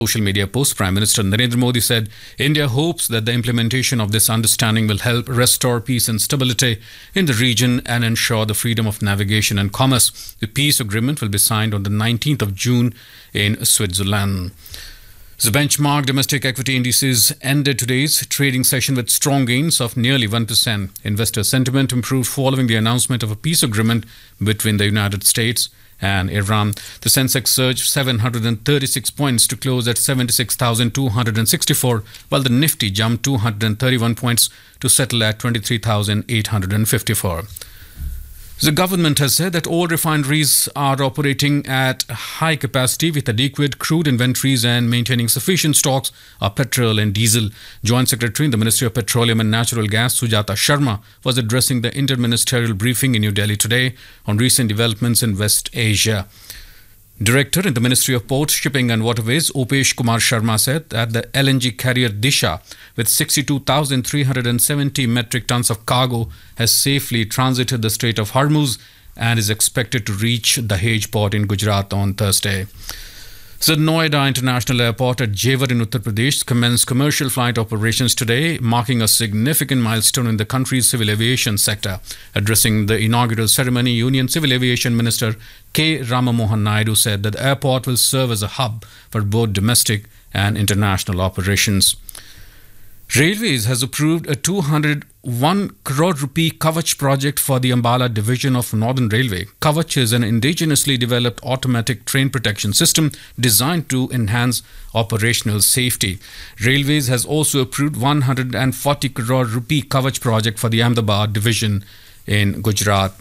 Social media post, Prime Minister Narendra Modi said India hopes that the implementation of this understanding will help restore peace and stability in the region and ensure the freedom of navigation and commerce. The peace agreement will be signed on the 19th of June in Switzerland. The benchmark domestic equity indices ended today's trading session with strong gains of nearly 1%. Investor sentiment improved following the announcement of a peace agreement between the United States and Iran. The Sensex surged 736 points to close at 76,264, while the Nifty jumped 231 points to settle at 23,854. The government has said that all refineries are operating at high capacity with adequate crude inventories and maintaining sufficient stocks of petrol and diesel. Joint Secretary in the Ministry of Petroleum and Natural Gas, Sujata Sharma, was addressing the interministerial briefing in New Delhi today on recent developments in West Asia. Director in the Ministry of Ports, Shipping and Waterways, Upesh Kumar Sharma, said that the LNG carrier Disha, with 62,370 metric tons of cargo, has safely transited the Strait of Hormuz and is expected to reach the Dahej port in Gujarat on Thursday. The Noida International Airport at Jewar in Uttar Pradesh commenced commercial flight operations today, marking a significant milestone in the country's civil aviation sector. Addressing the inaugural ceremony, Union Civil Aviation Minister K. Ramamohan Naidu said that the airport will serve as a hub for both domestic and international operations. Railways has approved a 201 crore rupee Kavach project for the Ambala division of Northern Railway. Kavach is an indigenously developed automatic train protection system designed to enhance operational safety. Railways has also approved 140 crore rupee Kavach project for the Ahmedabad division in Gujarat.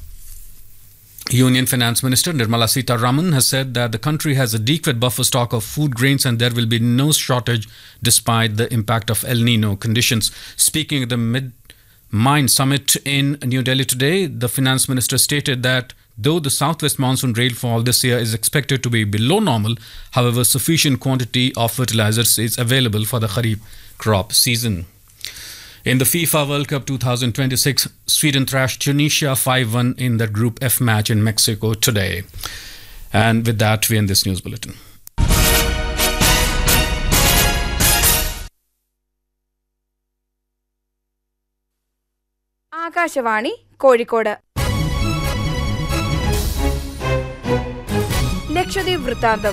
Union Finance Minister Nirmala Sitharaman has said that the country has adequate buffer stock of food grains and there will be no shortage despite the impact of El Nino conditions. Speaking at the Mid-Mind Summit in New Delhi today, the Finance Minister stated that though the southwest monsoon rainfall this year is expected to be below normal, however, sufficient quantity of fertilizers is available for the Kharif crop season. In the FIFA World Cup 2026, Sweden thrashed Tunisia 5-1 in the Group F match in Mexico today. And with that, we end this news bulletin. Akashvani Kozhikode Lakshadweep വൃത്താന്തം.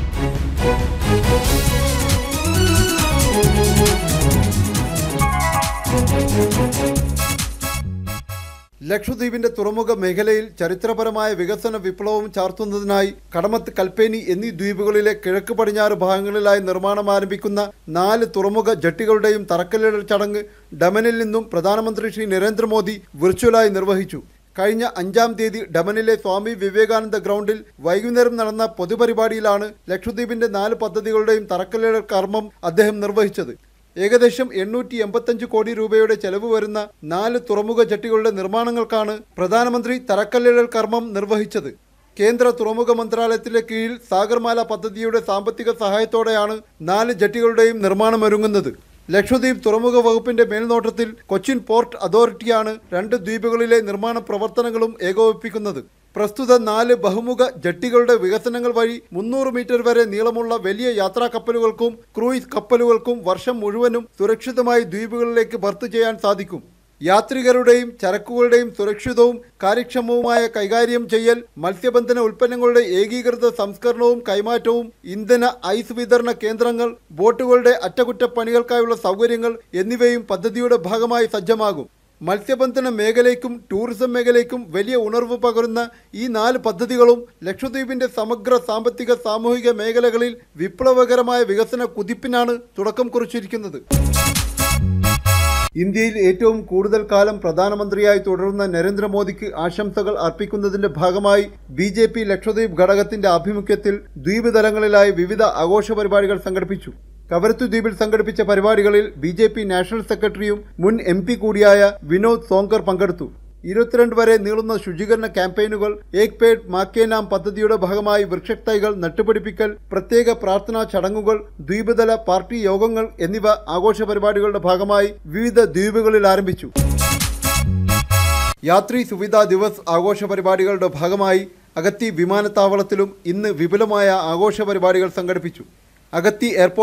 ലക്ഷദ്വീപിന്റെ തുറമുഖ മേഖലയിൽ ചരിത്രപരമായ വികസന വിപ്ലവം ചാർത്തുന്നതിനായി കടമത്ത്, കൽപ്പേനി എന്നീ ദ്വീപുകളിലെ കിഴക്ക് പടിഞ്ഞാറ് ഭാഗങ്ങളിലായി നിർമ്മാണം ആരംഭിക്കുന്ന 4 തുറമുഖ ജട്ടികളുടെയും തറക്കല്ലിടൽ ചടങ്ങ് ഡമനിൽ നിന്നും പ്രധാനമന്ത്രി ശ്രീ നരേന്ദ്രമോദി വിർച്വലായി നിർവഹിച്ചു. കഴിഞ്ഞ 5-ാം തീയതി ഡമനിലെ സ്വാമി വിവേകാനന്ദ ഗ്രൗണ്ടിൽ വൈകുന്നേരം നടന്ന പൊതുപരിപാടിയിലാണ് ലക്ഷദ്വീപിന്റെ 4 പദ്ധതികളുടെയും തറക്കല്ലിടൽ കർമ്മം അദ്ദേഹം നിർവഹിച്ചത്. ഏകദേശം 885 കോടി രൂപയുടെ ചെലവ് വരുന്ന 4 തുറമുഖ ജട്ടികളുടെ നിർമ്മാണങ്ങൾക്കാണ് പ്രധാനമന്ത്രി തറക്കല്ലിടൽ കർമ്മം നിർവഹിച്ചത്. കേന്ദ്ര തുറമുഖ മന്ത്രാലയത്തിന്റെ കീഴിൽ സാഗർമാല പദ്ധതിയുടെ സാമ്പത്തിക സഹായത്തോടെയാണ് 4 ജട്ടികളുടെയും നിർമ്മാണമൊരുങ്ങുന്നത്. ലക്ഷദ്വീപ് തുറമുഖ വകുപ്പിന്റെ മേൽനോട്ടത്തിൽ കൊച്ചിൻ പോർട്ട് അതോറിറ്റിയാണ് 2 ദ്വീപുകളിലെ നിർമ്മാണ പ്രവർത്തനങ്ങളും ഏകോപിപ്പിക്കുന്നത്. പ്രസ്തുത 4 ബഹുമുഖ ജട്ടികളുടെ വികസനങ്ങൾ വഴി 300 മീറ്റർ വരെ നീളമുള്ള വലിയ യാത്രാ കപ്പലുകൾക്കും ക്രൂയിസ് കപ്പലുകൾക്കും വർഷം മുഴുവനും സുരക്ഷിതമായി ദ്വീപുകളിലേക്ക് ബർത്ത് ചെയ്യാൻ സാധിക്കും. യാത്രികരുടെയും ചരക്കുകളുടെയും സുരക്ഷിതവും കാര്യക്ഷമവുമായ കൈകാര്യം ചെയ്യൽ, മത്സ്യബന്ധന ഉൽപ്പന്നങ്ങളുടെ ഏകീകൃത സംസ്കരണവും കൈമാറ്റവും, ഇന്ധന ഐസ് വിതരണ കേന്ദ്രങ്ങൾ, ബോട്ടുകളുടെ അറ്റകുറ്റപ്പണികൾക്കായുള്ള സൗകര്യങ്ങൾ എന്നിവയും പദ്ധതിയുടെ ഭാഗമായി സജ്ജമാകും. മത്സ്യബന്ധന മേഖലയ്ക്കും ടൂറിസം മേഖലയ്ക്കും വലിയ ഉണർവ് പകരുന്ന ഈ 4 പദ്ധതികളും ലക്ഷദ്വീപിന്റെ സമഗ്ര സാമ്പത്തിക സാമൂഹിക മേഖലകളിൽ വിപ്ലവകരമായ വികസന കുതിപ്പിനാണ് തുടക്കം കുറിച്ചിരിക്കുന്നത്. ഇന്ത്യയിൽ ഏറ്റവും കൂടുതൽ കാലം പ്രധാനമന്ത്രിയായി തുടരുന്ന നരേന്ദ്രമോദിക്ക് ആശംസകൾ അർപ്പിക്കുന്നതിന്റെ ഭാഗമായി BJP ലക്ഷദ്വീപ് ഘടകത്തിന്റെ ആഭിമുഖ്യത്തിൽ ദ്വീപ് തലങ്ങളിലായി വിവിധ ആഘോഷ പരിപാടികൾ സംഘടിപ്പിച്ചു. കവരത്തു ദ്വീപിൽ സംഘടിപ്പിച്ച പരിപാടികളിൽ BJP നാഷണൽ സെക്രട്ടറിയും മുൻ MP കൂടിയായ വിനോദ് സോങ്കർ പങ്കെടുത്തു. 22 വരെ നീളുന്ന ശുചീകരണ ക്യാമ്പയിനുകൾ, ഏക് പേഡ് മാ കെ നാം പദ്ധതിയുടെ ഭാഗമായി വൃക്ഷത്തൈകൾ നട്ടുപിടിപ്പിക്കൽ, പ്രത്യേക പ്രാർത്ഥനാ ചടങ്ങുകൾ, ദ്വീപുതല പാർട്ടി യോഗങ്ങൾ എന്നിവ ആഘോഷ പരിപാടികളുടെ ഭാഗമായി വിവിധ ദ്വീപുകളിൽ ആരംഭിച്ചു. യാത്രി സുവിധാ ദിവസ് ആഘോഷ പരിപാടികളുടെ ഭാഗമായി അഗത്തി വിമാനത്താവളത്തിലും ഇന്ന് വിപുലമായ ആഘോഷ പരിപാടികൾ സംഘടിപ്പിച്ചു. അഗത്തി എയർപോർട്ട്